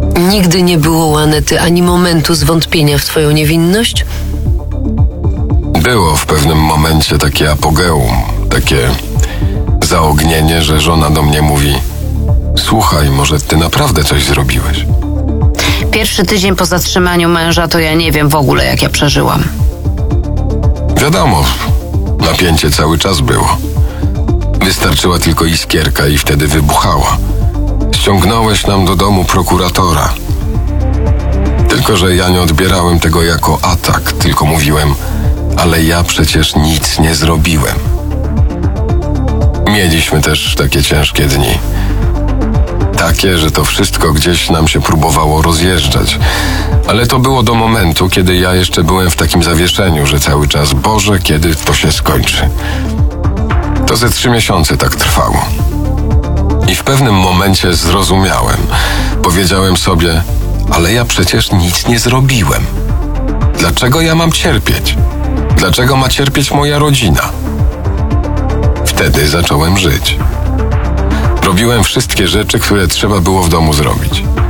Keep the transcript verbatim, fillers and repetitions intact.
Nigdy nie było u Anety ani momentu zwątpienia w twoją niewinność? Było w pewnym momencie takie apogeum, takie zaognienie, że żona do mnie mówi: słuchaj, może ty naprawdę coś zrobiłeś? Pierwszy tydzień po zatrzymaniu męża to ja nie wiem w ogóle, jak ja przeżyłam. Wiadomo, napięcie cały czas było. Wystarczyła tylko iskierka i wtedy wybuchała. Ściągnąłeś nam do domu prokuratora. Tylko że ja nie odbierałem tego jako atak, tylko mówiłem: ale ja przecież nic nie zrobiłem. Mieliśmy też takie ciężkie dni. Takie, że to wszystko gdzieś nam się próbowało rozjeżdżać. Ale to było do momentu, kiedy ja jeszcze byłem w takim zawieszeniu, że cały czas: Boże, kiedy to się skończy? To ze trzy miesiące tak trwało. I w pewnym momencie zrozumiałem. Powiedziałem sobie: ale ja przecież nic nie zrobiłem. Dlaczego ja mam cierpieć? Dlaczego ma cierpieć moja rodzina? Wtedy zacząłem żyć. Robiłem wszystkie rzeczy, które trzeba było w domu zrobić.